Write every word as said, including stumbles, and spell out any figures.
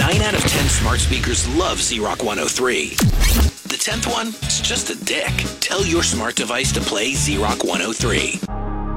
nine out of ten smart speakers love Z-Rock one oh three. The tenth one is just a dick. Tell your smart device to play Z-Rock one oh three.